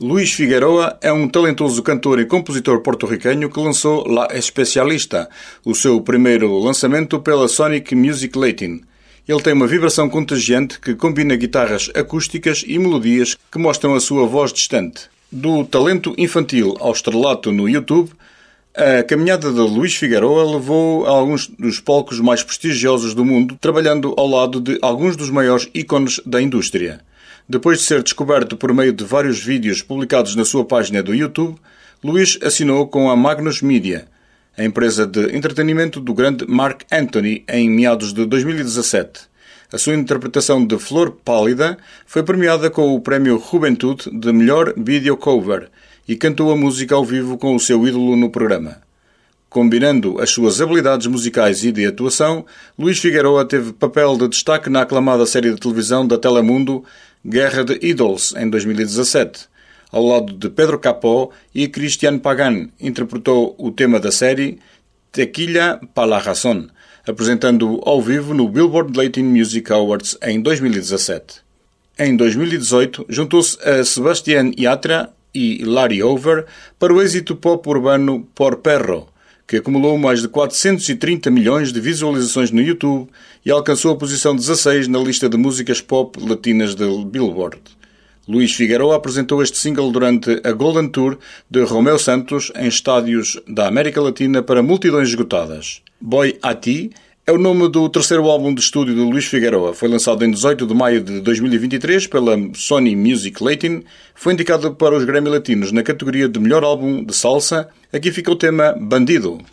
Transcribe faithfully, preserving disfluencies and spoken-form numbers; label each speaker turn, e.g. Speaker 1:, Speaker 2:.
Speaker 1: Luís Figueroa é um talentoso cantor e compositor porto-riquenho que lançou La Especialista, o seu primeiro lançamento pela Sonic Music Latin. Ele tem uma vibração contagiante que combina guitarras acústicas e melodias que mostram a sua voz distante. Do talento infantil ao estrelato no YouTube, a caminhada de Luís Figueroa levou a alguns dos palcos mais prestigiosos do mundo, trabalhando ao lado de alguns dos maiores ícones da indústria. Depois de ser descoberto por meio de vários vídeos publicados na sua página do YouTube, Luís assinou com a Magnus Media, a empresa de entretenimento do grande Marc Anthony, em meados de dois mil e dezassete. A sua interpretação de Flor Pálida foi premiada com o prémio Juventude de melhor video cover e cantou a música ao vivo com o seu ídolo no programa. Combinando as suas habilidades musicais e de atuação, Luís Figueroa teve papel de destaque na aclamada série de televisão da Telemundo Guerra de Idols, em dois mil e dezassete. Ao lado de Pedro Capó e Cristian Pagan, interpretou o tema da série Tequila pa la Razón, apresentando-o ao vivo no Billboard Latin Music Awards em dois mil e dezassete. Em dois mil e dezoito, juntou-se a Sebastián Yatra e Larry Over para o êxito pop urbano Por Perro, que acumulou mais de quatrocentos e trinta milhões de visualizações no YouTube e alcançou a posição dezasseis na lista de músicas pop latinas da Billboard. Luís Figueroa apresentou este single durante a Golden Tour de Romeu Santos em estádios da América Latina para multidões esgotadas. Boy a Ti é o nome do terceiro álbum de estúdio de Luís Figueroa. Foi lançado em dezoito de maio de dois mil e vinte e três pela Sony Music Latin. Foi indicado para os Grammy Latinos na categoria de melhor álbum de salsa. Aqui fica o tema Bandido.